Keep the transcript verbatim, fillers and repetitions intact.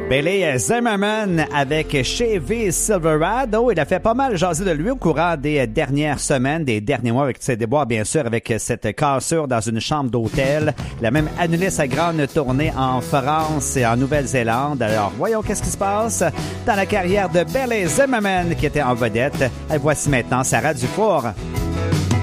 Billy Zimmerman avec Chevy Silverado. Il a fait pas mal jaser de lui au courant des dernières semaines, des derniers mois avec ses déboires, bien sûr, avec cette cassure dans une chambre d'hôtel. Il a même annulé sa grande tournée en France et en Nouvelle-Zélande. Alors, voyons qu'est-ce qui se passe dans la carrière de Billy Zimmerman qui était en vedette. Et voici maintenant Sarah Dufour.